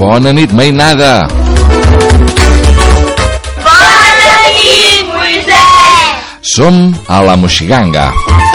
Bona nit, mainada. Bona nit, Moisès. Som a la Moixiganga.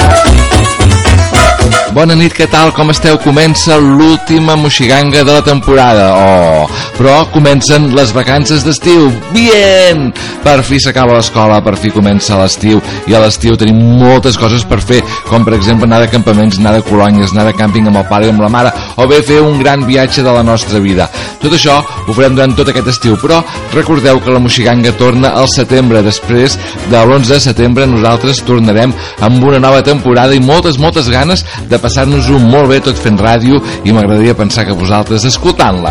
Bona nit, què tal? Com esteu? Comença l'última Moixiganga de la temporada. Però comencen les vacances d'estiu. Bien! Per fi s'acaba l'escola, per fi comença l'estiu. I a l'estiu tenim moltes coses per fer, com per exemple anar de campaments, anar de colònies, anar de càmping amb el pare i amb la mare, o bé fer un gran viatge de la nostra vida. Tot això ho farem durant tot aquest estiu, però recordeu que la Moixiganga torna al setembre. Després de l'11 de setembre nosaltres tornarem amb una nova temporada i moltes ganes de passar-nos-ho molt bé tot fent ràdio, i m'agradaria pensar que vosaltres escoltant-la.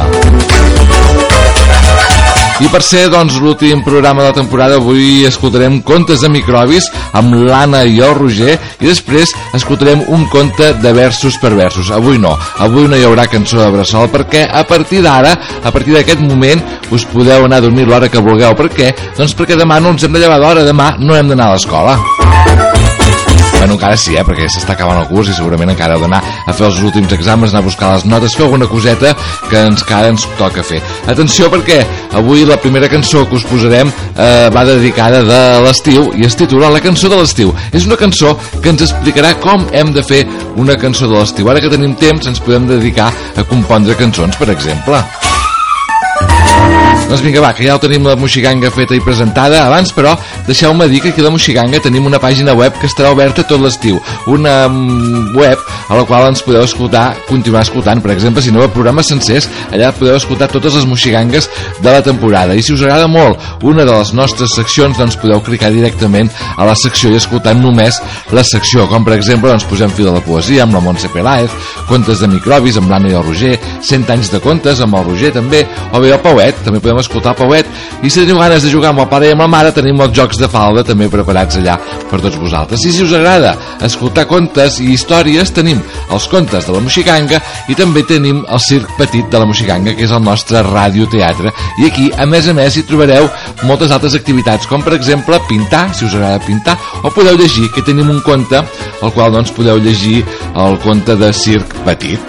I per ser, doncs, l'últim programa de la temporada, avui escoltarem contes de microbis amb l'Anna i el Roger, i després escoltarem un conte de versos per versos. Avui no hi haurà cançó de bressol, perquè a partir d'ara, a partir d'aquest moment, us podeu anar a dormir l'hora que vulgueu. Per què? Doncs perquè demà no ens hem de llevar d'hora, demà no hem d'anar a l'escola. Bueno, encara sí, perquè s'està acabant el curs i segurament encara heu d'anar a fer els últims exàmens, anar a buscar les notes, fer alguna coseta que encara ens toca fer. Atenció, perquè avui la primera cançó que us posarem va dedicada de l'estiu i es titula La cançó de l'estiu. És una cançó que ens explicarà com hem de fer una cançó de l'estiu. Ara que tenim temps ens podem dedicar a compondre cançons, per exemple. Doncs vinga, va, que ja ho tenim la Moixiganga feta i presentada. Abans, però, deixeu-me dir que aquí a la Moixiganga tenim una pàgina web que estarà oberta tot l'estiu. Una web a la qual ens podeu continuar escoltant. Per exemple, si no hi ha programes sencers, allà podeu escoltar totes les Moixigangues de la temporada. I si us agrada molt una de les nostres seccions, doncs podeu clicar directament a la secció i escoltar només la secció. Com, per exemple, doncs posem Fil de la poesia amb la Montse Peláez, Contes de microbis amb l'Anna i el Roger, 100 anys de contes amb el Roger també, o bé el Pauet, també podem escoltar el Pauet. I si teniu ganes de jugar amb el pare i amb la mare, tenim els jocs de falda també preparats allà per tots vosaltres. I si us agrada escoltar contes i històries, tenim els contes de la Moixiganga i també tenim el circ petit de la Moixiganga, que és el nostre radioteatre. I aquí, a més, hi trobareu moltes altres activitats, com per exemple pintar, si us agrada pintar, o podeu llegir, que tenim un conte al qual doncs podeu llegir el conte de circ petit.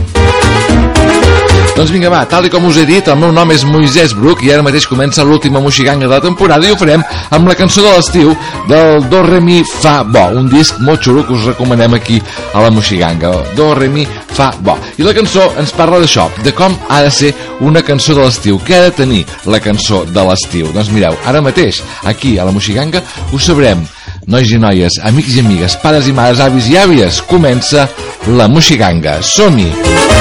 Doncs vinga, va, tal com us he dit, el meu nom és Moisès Bruc i ara mateix comença l'última Moixiganga de la temporada i ho farem amb la cançó de l'estiu del Do, Re, Mi, Fa, Bo, un disc molt xulo que us recomanem aquí a la Moixiganga. Do, Re, Mi, Fa, Bo. I la cançó ens parla d'això, de com ha de ser una cançó de l'estiu, què ha de tenir la cançó de l'estiu. Doncs mireu, ara mateix, aquí a la Moixiganga, ho sabrem. Nois i noies, amics i amigues, pares i mares, avis i àvies, comença la Moixiganga. Som-hi!